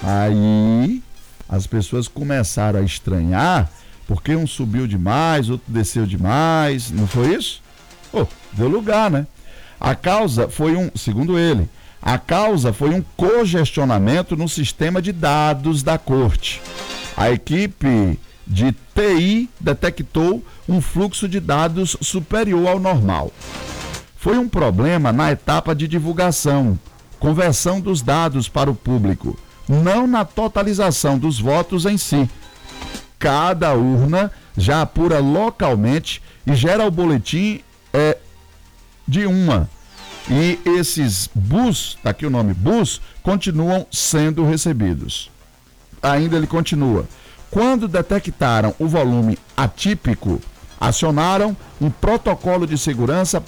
Aí as pessoas começaram a estranhar, porque um subiu demais, outro desceu demais, não foi isso? Deu lugar, né? A causa foi segundo ele, a causa foi um congestionamento no sistema de dados da corte. A equipe de TI detectou um fluxo de dados superior ao normal. Foi um problema na etapa de divulgação, conversão dos dados para o público, não na totalização dos votos em si. Cada urna já apura localmente e gera o boletim de uma. E esses bus, tá aqui o nome, bus, continuam sendo recebidos. Ainda ele continua. Quando detectaram o volume atípico, acionaram um protocolo de segurança